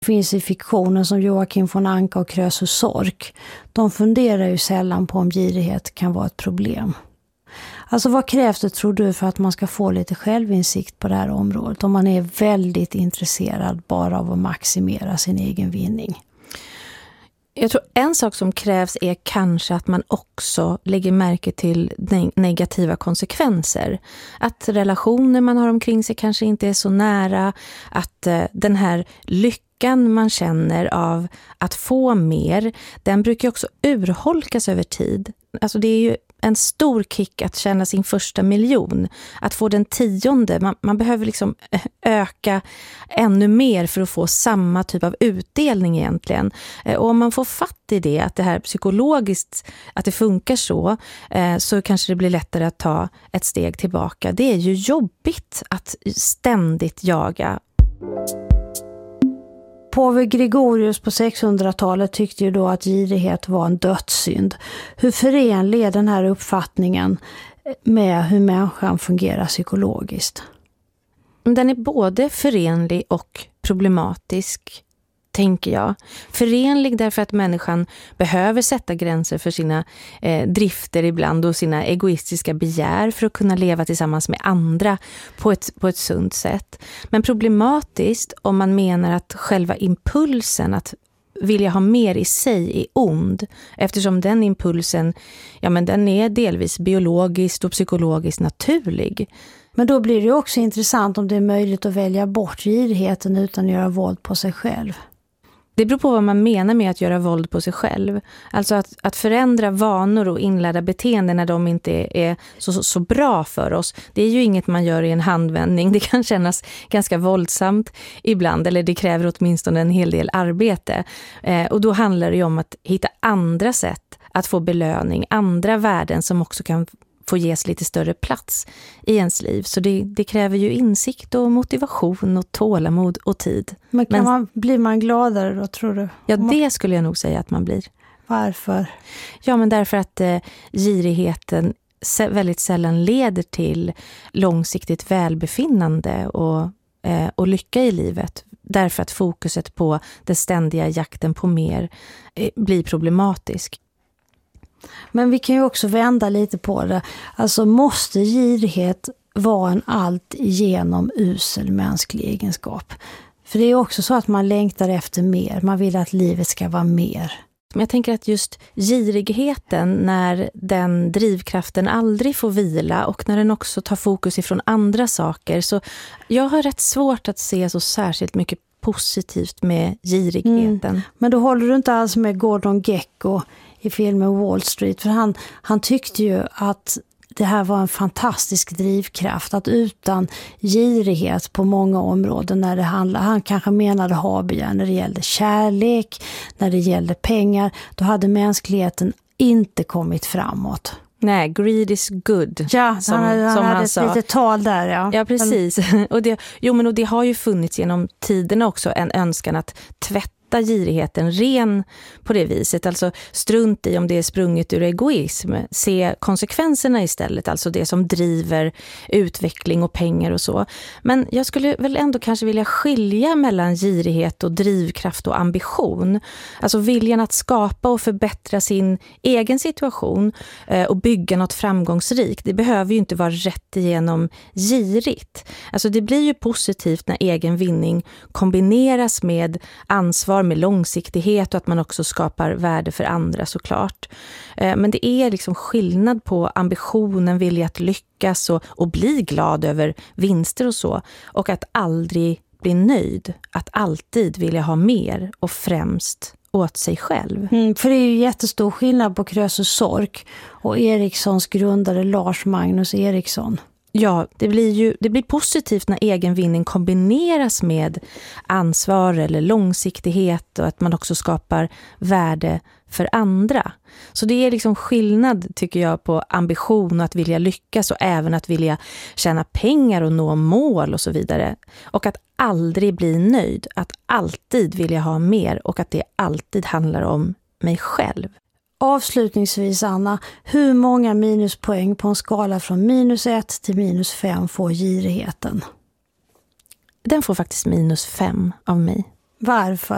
Finns i fiktionen som Joakim von Anka och Krösus Sork. De funderar ju sällan på om girighet kan vara ett problem. Alltså vad krävs det, tror du, för att man ska få lite självinsikt på det här området? Om man är väldigt intresserad bara av att maximera sin egen vinning. Jag tror en sak som krävs är kanske att man också lägger märke till negativa konsekvenser. Att relationer man har omkring sig kanske inte är så nära. Att den här lyckan man känner av att få mer, den brukar också urholkas över tid. Alltså det är ju en stor kick att tjäna sin första miljon. Att få den 10:e. Man behöver liksom öka ännu mer för att få samma typ av utdelning egentligen. Och om man får fatt i det, att det här psykologiskt, att det funkar så kanske det blir lättare att ta ett steg tillbaka. Det är ju jobbigt att ständigt jaga. Påve Gregorius på 600-talet tyckte ju då att girighet var en dödssynd. Hur förenlig är den här uppfattningen med hur människan fungerar psykologiskt? Den är både förenlig och problematisk, tänker jag. Förenlig därför att människan behöver sätta gränser för sina drifter ibland och sina egoistiska begär för att kunna leva tillsammans med andra på ett sunt sätt. Men problematiskt om man menar att själva impulsen att vilja ha mer i sig är ond, eftersom den impulsen, men den är delvis biologiskt och psykologiskt naturlig. Men då blir det också intressant om det är möjligt att välja bort girigheten utan att göra våld på sig själv. Det beror på vad man menar med att göra våld på sig själv. Alltså att förändra vanor och inlärda beteenden när de inte är så bra för oss. Det är ju inget man gör i en handvändning. Det kan kännas ganska våldsamt ibland, eller det kräver åtminstone en hel del arbete. Och då handlar det ju om att hitta andra sätt att få belöning, andra värden som också kan få ges lite större plats i ens liv. Så det kräver ju insikt och motivation och tålamod och tid. Men blir man gladare då, tror du? Ja, det skulle jag nog säga att man blir. Varför? Ja, men därför att girigheten väldigt sällan leder till långsiktigt välbefinnande och lycka i livet. Därför att fokuset på den ständiga jakten på mer blir problematisk. Men vi kan ju också vända lite på det. Alltså måste girighet vara en allt igenom usel mänsklig egenskap? För det är också så att man längtar efter mer. Man vill att livet ska vara mer. Men jag tänker att just girigheten, när den drivkraften aldrig får vila och när den också tar fokus ifrån andra saker. Så jag har rätt svårt att se så särskilt mycket positivt med girigheten. Men då håller du inte alls med Gordon Gekko i filmen Wall Street, för han tyckte ju att det här var en fantastisk drivkraft, att utan girighet på många områden när det handlar, han kanske menade habegär när det gällde kärlek, när det gällde pengar, då hade mänskligheten inte kommit framåt. Nej, greed is good. Ja, han hade sa. Ett litet tal där. Ja, precis. Och det har ju funnits genom tiderna också en önskan att tvätta girigheten ren på det viset. Alltså strunt i om det är sprunget ur egoism. Se konsekvenserna istället. Alltså det som driver utveckling och pengar och så. Men jag skulle väl ändå kanske vilja skilja mellan girighet och drivkraft och ambition. Alltså viljan att skapa och förbättra sin egen situation och bygga något framgångsrikt. Det behöver ju inte vara rätt igenom girigt. Alltså det blir ju positivt när egen vinning kombineras med ansvar, med långsiktighet och att man också skapar värde för andra såklart. Men det är liksom skillnad på ambitionen, vilja att lyckas och bli glad över vinster och så. Och att aldrig bli nöjd. Att alltid vilja ha mer och främst åt sig själv. För det är ju jättestor skillnad på Krösus Sork och Ericssons grundare Lars Magnus Ericsson. Ja, det blir positivt när egen vinning kombineras med ansvar eller långsiktighet och att man också skapar värde för andra. Så det är liksom skillnad, tycker jag, på ambition och att vilja lyckas och även att vilja tjäna pengar och nå mål och så vidare. Och att aldrig bli nöjd, att alltid vilja ha mer och att det alltid handlar om mig själv. Avslutningsvis, Anna, hur många minuspoäng på en skala från -1 till -5 får girigheten? Den får faktiskt -5 av mig. Varför?